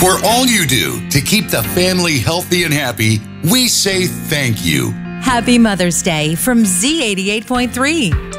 For all you do to keep the family healthy and happy, we say thank you. Happy Mother's Day from Z88.3.